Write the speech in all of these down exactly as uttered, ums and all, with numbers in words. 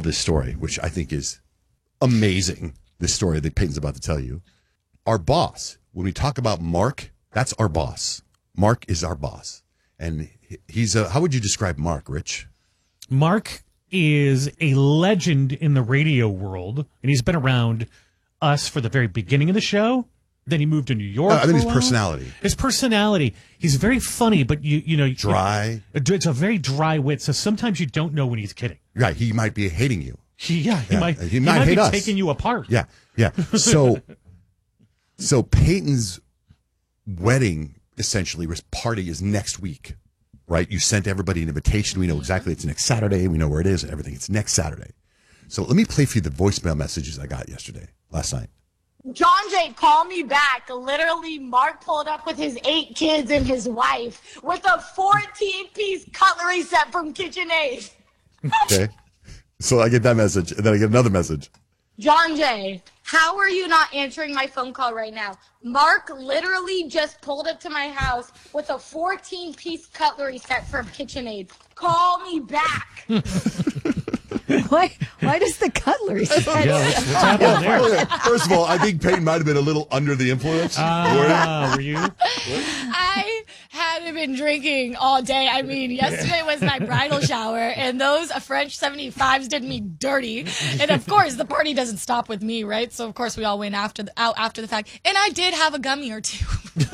this story, which I think is amazing, this story that Peyton's about to tell you. Our boss, when we talk about Mark, that's our boss. Mark is our boss. And he's a, how would you describe Mark, Rich? Mark is a legend in the radio world, and he's been around us for the very beginning of the show. Then he moved to New York. Uh, I mean, his while. personality. His personality. He's very funny, but you you know, dry. It, it's a very dry wit. So sometimes you don't know when he's kidding. Right. He might be hating you. He, yeah, he yeah. might. He, He might, might hate be us. taking you apart. Yeah. Yeah. So, so Peyton's wedding essentially was party is next week, right? You sent everybody an invitation. We know exactly it's next Saturday. We know where it is and everything. It's next Saturday. So let me play for you the voicemail messages I got yesterday, last night. John Jay, call me back. Literally, Mark pulled up with his eight kids and his wife with a fourteen-piece cutlery set from KitchenAid. Okay. So I get that message, and then I get another message. John Jay, how are you not answering my phone call right now? Mark literally just pulled up to my house with a fourteen-piece cutlery set from KitchenAid. Call me back. Why Why does the cutlery set? Yeah, what's, what's happening there? First of all, I think Peyton might have been a little under the influence. Ah, were you? I hadn't been drinking all day. I mean, yesterday was my bridal shower, and those French seventy-fives did me dirty. And of course, the party doesn't stop with me, right? So of course, we all went after the, out after the fact. And I did have a gummy or two.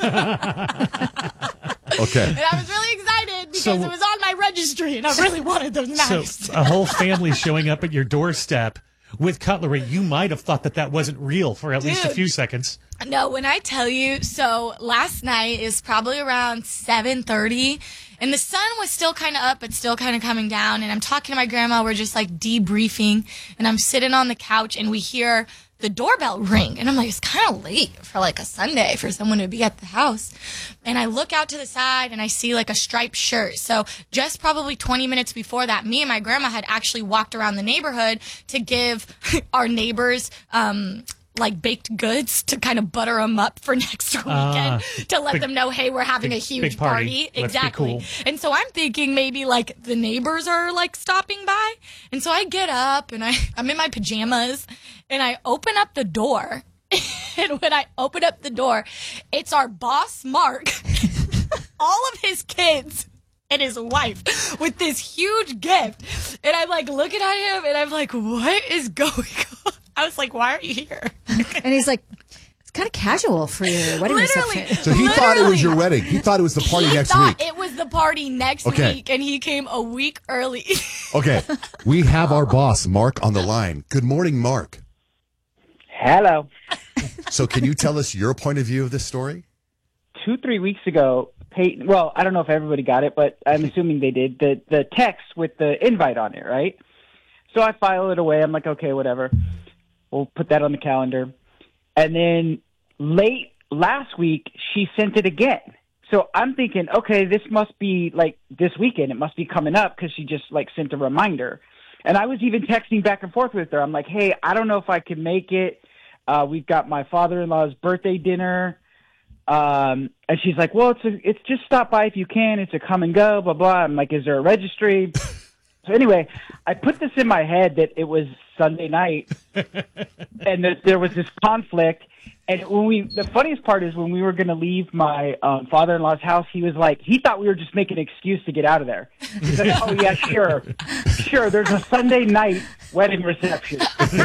Okay. And I was really excited because So- it was on my registry, and I really wanted them nice. So a whole family showing up at your doorstep with cutlery, you might have thought that that wasn't real for at least a Dude. few seconds. No, when I tell you, so last night is probably around seven thirty, and the sun was still kind of up, but still kind of coming down, and I'm talking to my grandma, we're just like debriefing, and I'm sitting on the couch, and we hear the doorbell ring, and I'm like, it's kind of late for like a Sunday for someone to be at the house. And I look out to the side and I see like a striped shirt. So just probably twenty minutes before that, me and my grandma had actually walked around the neighborhood to give our neighbors um like baked goods to kind of butter them up for next weekend Ah, to let big- them know, hey, we're having big- a huge big party. Let's be Exactly. cool. And so I'm thinking maybe like the neighbors are like stopping by. And so I get up and I, I'm in my pajamas and I open up the door. And when I open up the door, it's our boss, Mark, all of his kids and his wife with this huge gift. And I'm like looking at him and I'm like, what is going on? I was like, why are you here? And he's like, it's kind of casual for your wedding Literally. reception. So he thought it was Literally. your wedding. He thought it was the party he next thought week. it was the party next Okay. week, and he came a week early. Okay. We have our boss, Mark, on the line. Good morning, Mark. Hello. So can you tell us your point of view of this story? Two, three weeks ago, Peyton, well, I don't know if everybody got it, but I'm assuming they did, the, the text with the invite on it, right? So I file it away. I'm like, okay, whatever. We'll put that on the calendar. And then late last week, she sent it again. So I'm thinking, okay, this must be like this weekend. It must be coming up because she just like sent a reminder. And I was even texting back and forth with her. I'm like, hey, I don't know if I can make it. Uh, we've got my father-in-law's birthday dinner. Um, and she's like, well, it's a, it's just stop by if you can. It's a come and go, blah, blah. I'm like, is there a registry? So anyway, I put this in my head that it was Sunday night and that there was this conflict. And when we, the funniest part is when we were going to leave my um, father-in-law's house, he was like, he thought we were just making an excuse to get out of there. He's like, oh yeah, sure, sure. There's a Sunday night wedding reception.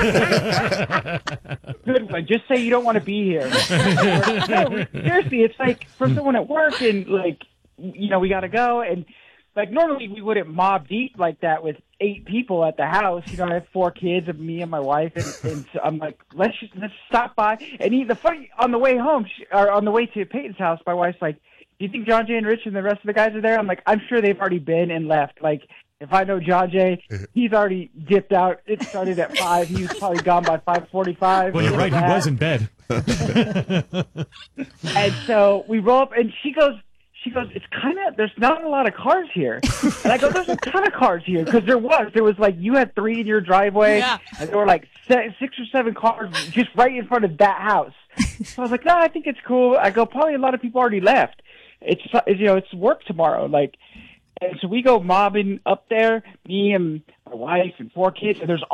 Good one. Just say you don't want to be here. No, seriously, it's like for someone at work and like, you know, we got to go. And like normally we wouldn't mob deep like that with eight people at the house. You know, I have four kids and me and my wife, and, and so I'm like, let's just, let's stop by. And he, the funny on the way home, she, or on the way to Peyton's house, my wife's like, do you think John Jay and Rich and the rest of the guys are there? I'm like, I'm sure they've already been and left. Like, if I know John Jay, he's already dipped out. It started at five. He was probably gone by five forty-five. Well, you're right. He was in bed. And so we roll up, and she goes, she goes, it's kind of, there's not a lot of cars here. And I go, there's a ton of cars here. Because there was. There was like, you had three in your driveway. Yeah. And there were like se- six or seven cars just right in front of that house. So I was like, no, I think it's cool. I go, probably a lot of people already left. It's, you know, it's work tomorrow. Like, and so we go mobbing up there, me and my wife and four kids, and there's